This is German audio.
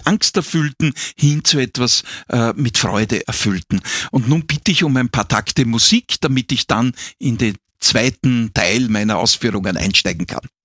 Angsterfüllten hin zu etwas mit Freude erfüllten. Und nun bitte ich um ein paar Takte Musik, damit ich dann in den zweiten Teil meiner Ausführungen einsteigen kann.